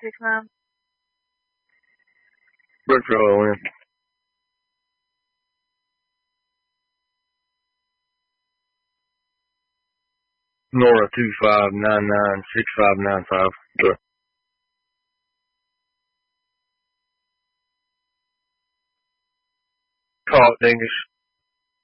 969. Brookville in. Nora 25996595. Good. Call it Dingus.